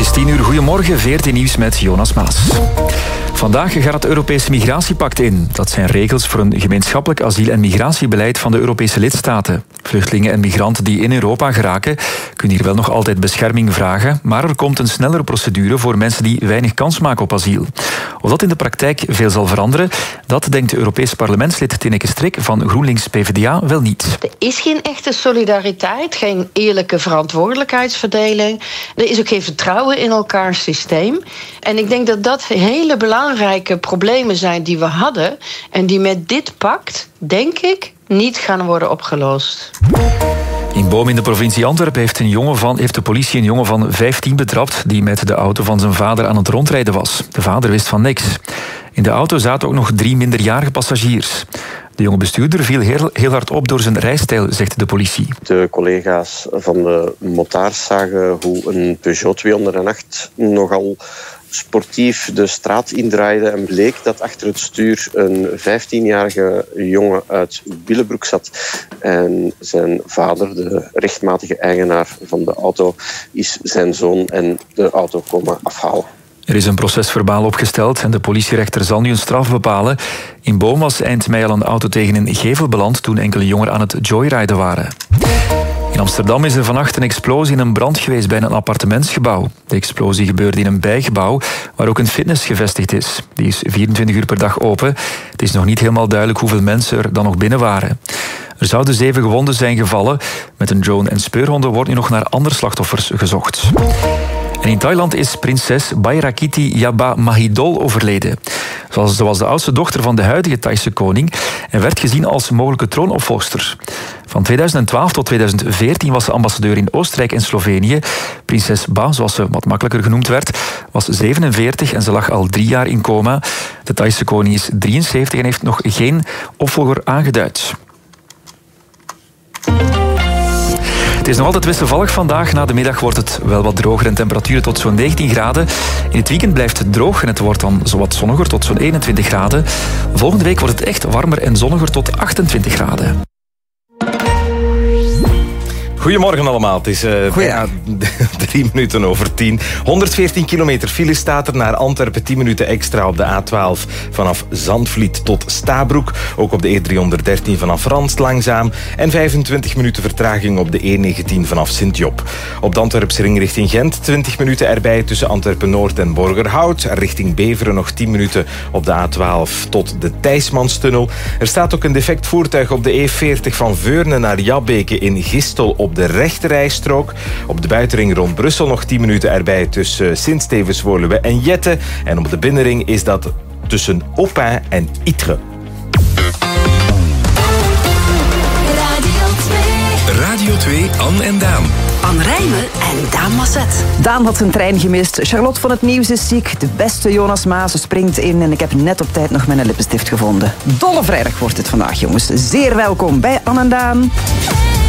is 10 uur. Goedemorgen, VRT Nieuws met Jonas Maas. Vandaag gaat het Europese Migratiepact in. Dat zijn regels voor een gemeenschappelijk asiel- en migratiebeleid van de Europese lidstaten. Vluchtelingen en migranten die in Europa geraken kunnen hier wel nog altijd bescherming vragen, maar er komt een snellere procedure voor mensen die weinig kans maken op asiel. Of dat in de praktijk veel zal veranderen, dat denkt Europees parlementslid Tineke Strik van GroenLinks-PVDA wel niet. Er is geen echte solidariteit, geen eerlijke verantwoordelijkheidsverdeling. Er is ook geen vertrouwen in elkaars systeem. En ik denk dat dat hele belangrijke problemen zijn die we hadden en die met dit pact, denk ik, niet gaan worden opgelost. In Boom in de provincie Antwerpen heeft de politie een jongen van 15 betrapt die met de auto van zijn vader aan het rondrijden was. De vader wist van niks. In de auto zaten ook nog 3 minderjarige passagiers. De jonge bestuurder viel heel hard op door zijn rijstijl, zegt de politie. De collega's van de motards zagen hoe een Peugeot 208 nogal sportief de straat indraaide en bleek dat achter het stuur een 15-jarige jongen uit Willebroek zat. En zijn vader, de rechtmatige eigenaar van de auto, is zijn zoon en de auto komen afhalen. Er is een procesverbaal opgesteld en de politierechter zal nu een straf bepalen. In Boom was eind mei al een auto tegen een gevel beland toen enkele jongeren aan het joyriden waren. In Amsterdam is er vannacht een explosie in een brand geweest bij een appartementsgebouw. De explosie gebeurde in een bijgebouw waar ook een fitness gevestigd is. Die is 24 uur per dag open. Het is nog niet helemaal duidelijk hoeveel mensen er dan nog binnen waren. Er zouden 7 gewonden zijn gevallen. Met een drone en speurhonden wordt nu nog naar andere slachtoffers gezocht. En in Thailand is prinses Bairakiti Yaba Mahidol overleden. Ze was de oudste dochter van de huidige Thaise koning en werd gezien als mogelijke troonopvolgster. Van 2012 tot 2014 was ze ambassadeur in Oostenrijk en Slovenië. Prinses Ba, zoals ze wat makkelijker genoemd werd, was 47 en ze lag al 3 jaar in coma. De Thaise koning is 73 en heeft nog geen opvolger aangeduid. Het is nog altijd wisselvallig vandaag. Na de middag wordt het wel wat droger en temperaturen tot zo'n 19 graden. In het weekend blijft het droog en het wordt dan zowat zonniger tot zo'n 21 graden. Volgende week wordt het echt warmer en zonniger tot 28 graden. Goedemorgen allemaal. Het is 3 minuten over 10. 114 kilometer file staat er naar Antwerpen. 10 minuten extra op de A12 vanaf Zandvliet tot Stabroek. Ook op de E313 vanaf Randst langzaam. En 25 minuten vertraging op de E19 vanaf Sint-Job. Op de Antwerpse ring richting Gent 20 minuten erbij tussen Antwerpen-Noord en Borgerhout. Richting Beveren nog 10 minuten op de A12 tot de Thijsmanstunnel. Er staat ook een defect voertuig op de E40 van Veurne naar Jabbeke in Gistel op de rechterrijstrook. Op de buitenring rond Brussel nog 10 minuten erbij tussen Sint-Stevens-Woluwe en Jette. En op de binnenring is dat tussen Aupin en Ytre. Radio 2, Anne en Daan. Anne Rijmen en Daan Masset. Daan had zijn trein gemist. Charlotte van het Nieuws is ziek. De beste Jonas Maas springt in. En ik heb net op tijd nog mijn lippenstift gevonden. Dolle vrijdag wordt het vandaag, jongens. Zeer welkom bij Anne en Daan.